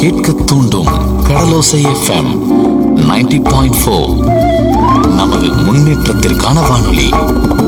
கேட்க தூண்டும் கடலோசை எஃப்எம் 90.4. நமது முன்னேற்றத்திற்கான வானொலி.